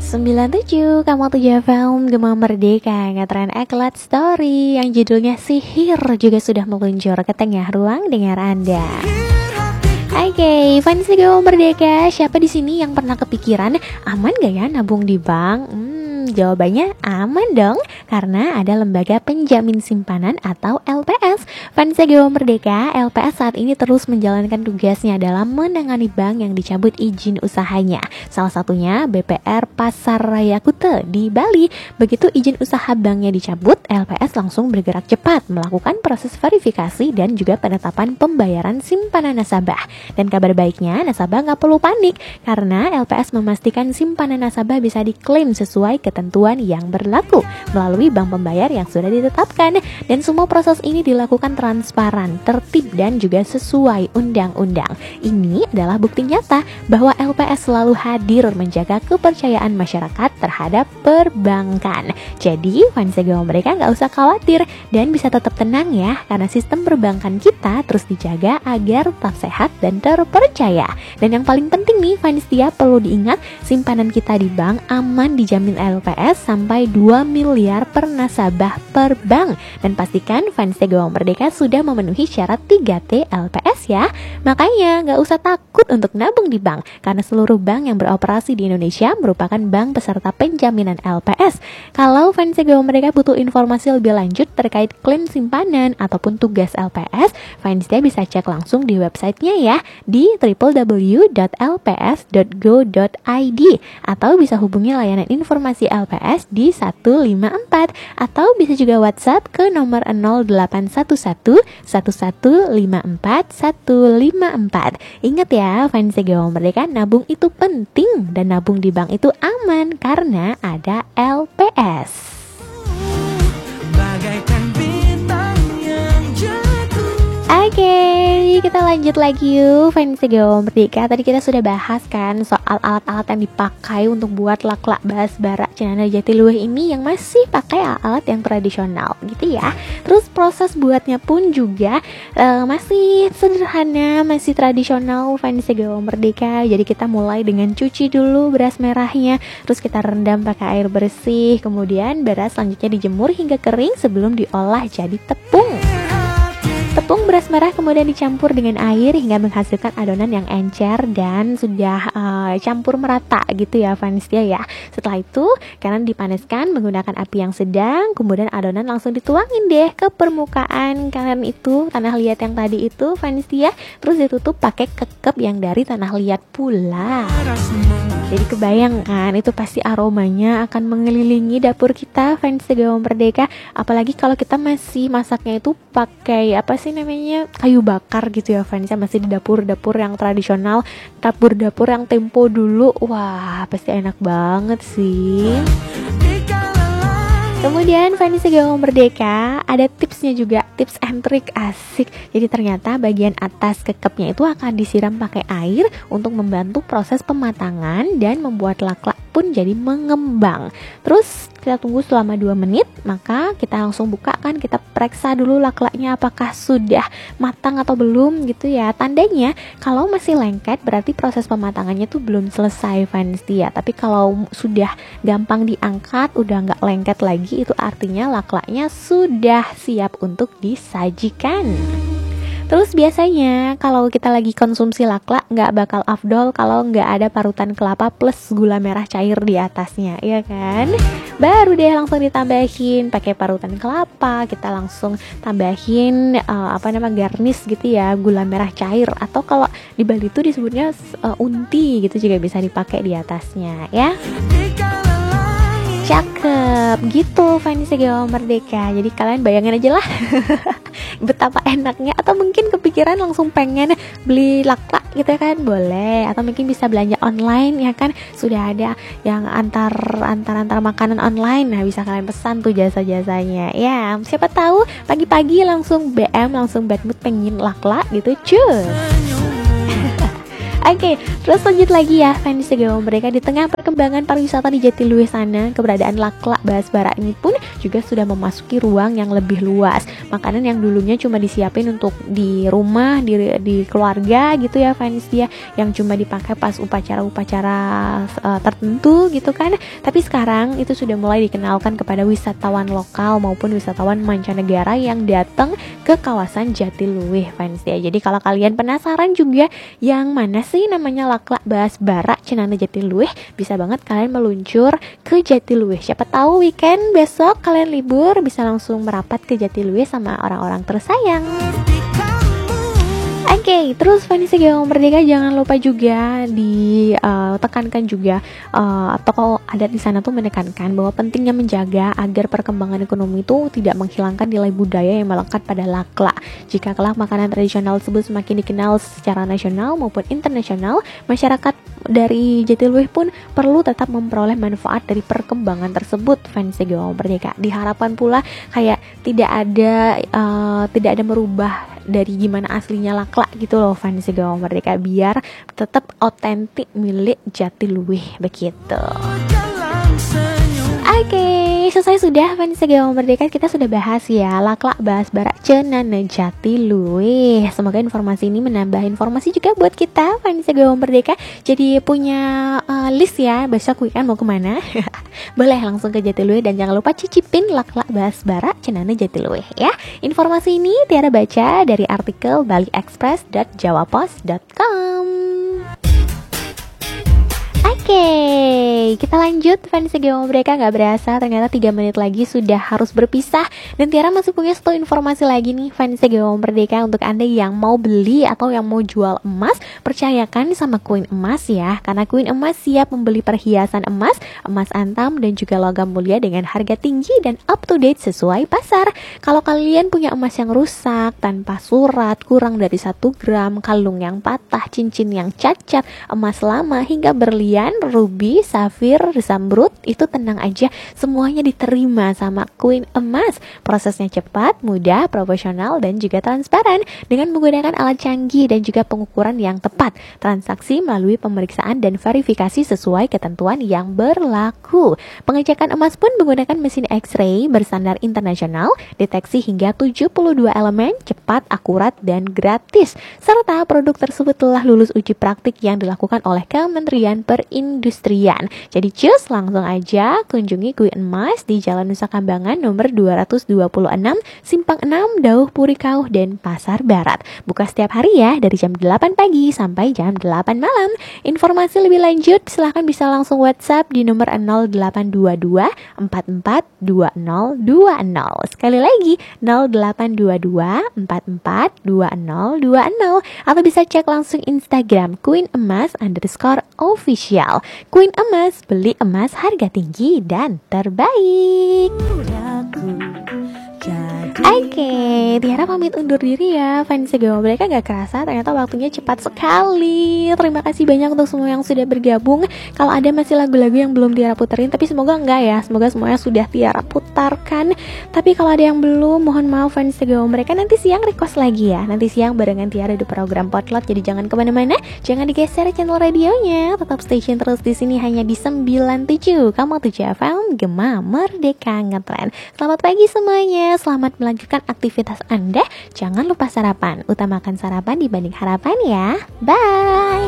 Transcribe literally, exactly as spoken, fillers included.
sembilan tujuh Kamu tujuh F M Gema Merdeka Ngetren Eklat Story yang judulnya Sihir juga sudah meluncur ke tengah ruang dengar Anda. Oke, okay, fans Gema Merdeka, siapa di sini yang pernah kepikiran aman gak ya nabung di bank? Hmm, jawabannya aman dong, karena ada lembaga penjamin simpanan atau L P S. Fans Gema Merdeka, L P S saat ini terus menjalankan tugasnya dalam menangani bank yang dicabut izin usahanya. Salah satunya B P R Pasar Raya Kute di Bali. Begitu izin usaha banknya dicabut, L P S langsung bergerak cepat melakukan proses verifikasi dan juga penetapan pembayaran simpanan nasabah. Dan kabar baiknya, nasabah nggak perlu panik karena L P S memastikan simpanan nasabah bisa diklaim sesuai ketentuan yang berlaku melalui bank pembayar yang sudah ditetapkan. Dan semua proses ini dilakukan transparan, tertib dan juga sesuai undang-undang. Ini adalah bukti nyata bahwa L P S selalu hadir menjaga kepercayaan masyarakat terhadap perbankan. Jadi, fans Gema mereka nggak usah khawatir dan bisa tetap tenang ya, karena sistem perbankan kita terus dijaga agar tetap sehat dan terpercaya. Dan yang paling penting nih, fans dia perlu diingat, simpanan kita di bank aman dijamin L P S sampai dua miliar per nasabah per bank. Dan pastikan fans Gema Merdeka sudah memenuhi syarat tiga T L P S ya. Makanya nggak usah takut untuk nabung di bank, karena seluruh bank yang beroperasi di Indonesia merupakan bank peserta penjaminan L P S. Kalau fans Gema Merdeka butuh informasi lebih lanjut terkait klaim simpanan ataupun tugas L P S, fans dia bisa cek langsung di websitenya ya, di w w w dot l p s dot go dot i d, atau bisa hubungi layanan informasi L P S di satu lima empat, atau bisa juga WhatsApp ke nomor nol delapan satu satu satu satu lima empat satu lima empat. Ingat ya, fans Gema Merdeka, nabung itu penting dan nabung di bank itu aman karena ada L P S. Oke, okay, kita lanjut lagi yuk fans Gema Merdeka. Tadi kita sudah bahas kan soal alat-alat yang dipakai untuk buat lak-lak Basbara Cenanda Jatiluwih ini yang masih pakai alat yang tradisional gitu ya. Terus proses buatnya pun juga uh, masih sederhana, masih tradisional fans Gema Merdeka. Jadi kita mulai dengan cuci dulu beras merahnya, terus kita rendam pakai air bersih, kemudian beras selanjutnya dijemur hingga kering sebelum diolah jadi tepung. Tepung beras merah kemudian dicampur dengan air hingga menghasilkan adonan yang encer dan sudah uh, campur merata gitu ya fans dia ya. Setelah itu kalian dipanaskan menggunakan api yang sedang, kemudian adonan langsung dituangin deh ke permukaan kalian itu, tanah liat yang tadi itu fans dia. Terus ditutup pakai kekep yang dari tanah liat pula. Jadi kebayang kan, itu pasti aromanya akan mengelilingi dapur kita fans Gema Merdeka. Apalagi kalau kita masih masaknya itu pakai apa sih namanya, kayu bakar gitu ya fans, masih di dapur-dapur yang tradisional, dapur-dapur yang tempo dulu. Wah, pasti enak banget sih. Kemudian fans Gema Merdeka, ada tipsnya juga, tips and trick asik. Jadi ternyata bagian atas kekepnya itu akan disiram pakai air untuk membantu proses pematangan dan membuat lak-lak pun jadi mengembang. Terus kita tunggu selama dua menit, maka kita langsung buka kan, kita periksa dulu lak-laknya apakah sudah matang atau belum gitu ya. Tandanya kalau masih lengket berarti proses pematangannya tuh belum selesai fans dia. Tapi kalau sudah gampang diangkat, udah nggak lengket lagi, itu artinya lak-laknya sudah siap untuk disajikan. Terus biasanya kalau kita lagi konsumsi lak-lak nggak bakal afdol kalau nggak ada parutan kelapa plus gula merah cair di atasnya, ya kan? Baru deh langsung ditambahin pakai parutan kelapa, kita langsung tambahin uh, apa nama garnish gitu ya, gula merah cair, atau kalau di Bali itu disebutnya uh, unti gitu juga bisa dipakai di atasnya ya. Cakep gitu fans Gema Merdeka. Jadi kalian bayangin aja lah betapa enaknya. Atau mungkin kepikiran langsung pengen beli lak-lak gitu kan, boleh. Atau mungkin bisa belanja online ya kan, sudah ada yang antar antar antar makanan online. Nah bisa kalian pesan tuh jasa-jasanya ya. Siapa tahu pagi-pagi langsung B M, langsung bad mood pengen lak-lak gitu, cus. Oke, terus lanjut lagi ya fans Segawang Merdeka. Di tengah perkembangan pariwisata di Jatiluwih sana, keberadaan Laklak Basbara ini pun juga sudah memasuki ruang yang lebih luas. Makanan yang dulunya cuma disiapin untuk di rumah, di, di keluarga gitu ya fans dia, yang cuma dipakai pas upacara-upacara uh, tertentu gitu kan. Tapi sekarang itu sudah mulai dikenalkan kepada wisatawan lokal maupun wisatawan mancanegara yang datang ke kawasan Jatiluwih fans dia. Jadi kalau kalian penasaran juga yang mana sih namanya Laklak Basbara Cenana Jatiluwih, bisa banget kalian meluncur ke Jatiluwih. Siapa tahu weekend besok kalian libur bisa langsung merapat ke Jatiluwih sama orang-orang tersayang. Oke, okay, terus fans Segawang Merdeka jangan lupa juga ditekankan uh, juga uh, tokoh adat di sana tuh menekankan bahwa pentingnya menjaga agar perkembangan ekonomi itu tidak menghilangkan nilai budaya yang melekat pada Laklak. Jika kelak makanan tradisional tersebut semakin dikenal secara nasional maupun internasional, masyarakat dari Jatiluwih pun perlu tetap memperoleh manfaat dari perkembangan tersebut fans Segawang Merdeka. Diharapkan pula kayak tidak ada uh, tidak ada merubah dari gimana aslinya Laklak gitu loh fans Segawang Merdeka, biar tetap otentik milik Jatiluwih begitu. Oke, okay, selesai sudah fans Segawang Merdeka. Kita sudah bahas ya Laklak Basbara Cenana Jatiluwih. Semoga informasi ini menambah informasi juga buat kita fans Segawang Merdeka. Jadi punya uh, list ya, besok weekend mau kemana boleh langsung ke Jatiluwih, dan jangan lupa cicipin Laklak Basbara Cenana Jatiluwih ya. Informasi ini Tiara baca dari artikel bali express dot jawapos dot com. Oke, okay, kita lanjut fans Segawang Merdeka. Gak berasa ternyata tiga menit lagi sudah harus berpisah, dan Tiara masih punya satu informasi lagi nih fans Segawang Merdeka. Untuk Anda yang mau beli atau yang mau jual emas, percayakan sama Queen Emas ya, karena Queen Emas siap membeli perhiasan emas, emas antam dan juga logam mulia dengan harga tinggi dan up to date sesuai pasar. Kalau kalian punya emas yang rusak, tanpa surat, kurang dari satu gram, kalung yang patah, cincin yang cacat, emas lama hingga berlian, ruby, safir, zamrud, itu tenang aja, semuanya diterima sama Queen Emas. Prosesnya cepat, mudah, profesional dan juga transparan dengan menggunakan alat canggih dan juga pengukuran yang tepat. Transaksi melalui pemeriksaan dan verifikasi sesuai ketentuan yang berlaku. Pengecekan emas pun menggunakan mesin X-ray berstandar internasional, deteksi hingga tujuh puluh dua elemen, cepat, akurat dan gratis. Serta produk tersebut telah lulus uji praktik yang dilakukan oleh Kementerian Perindustrian. Jadi cus, langsung aja kunjungi Queen Emas di Jalan Nusa Kambangan nomor dua ratus dua puluh enam, Simpang enam, Dauh Purikauh dan Pasar Barat. Buka setiap hari ya, dari jam delapan pagi sampai jam delapan malam. Informasi lebih lanjut silahkan bisa langsung WhatsApp di nomor nol delapan dua dua empat empat dua nol dua nol. Sekali lagi nol delapan dua dua empat empat dua nol dua nol, atau bisa cek langsung Instagram Queen Emas underscore official. Queen Emas, beli emas harga tinggi dan terbaik. Oke, okay, Tiara pamit undur diri ya fans Segawang Merdeka. Gak kerasa ternyata waktunya cepat sekali. Terima kasih banyak untuk semua yang sudah bergabung. Kalau ada masih lagu-lagu yang belum Tiara puterin, tapi semoga enggak ya, semoga semuanya sudah Tiara putarkan. Tapi kalau ada yang belum, mohon maaf fans Segawang Merdeka. Nanti siang request lagi ya, nanti siang barengan Tiara di program Potlot. Jadi jangan kemana-mana, jangan digeser channel radionya, tetap station terus di sini hanya di sembilan puluh tujuh koma tujuh F M Gema Merdeka Ngetren. Selamat pagi semuanya, selamat melanjutkan aktivitas Anda. Jangan lupa sarapan, utamakan sarapan dibanding harapan ya. Bye.